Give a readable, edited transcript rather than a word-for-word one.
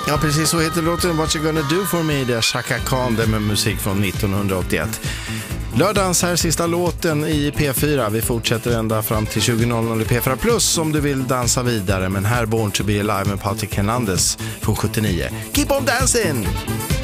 Ja, precis så heter låten What You Gonna Do For Me. Det är Chaka Khan, det med musik från 1981. Lördagens här sista låten i P4. Vi fortsätter ända fram till 20.00 i P4 Plus om du vill dansa vidare. Men här Born to be Alive med Patrik Hernandez från 79. Keep on dancing!